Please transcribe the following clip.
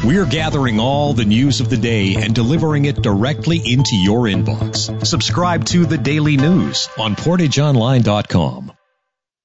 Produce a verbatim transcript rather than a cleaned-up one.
We're gathering all the news of the day and delivering it directly into your inbox. Subscribe to The Daily News on portage online dot com.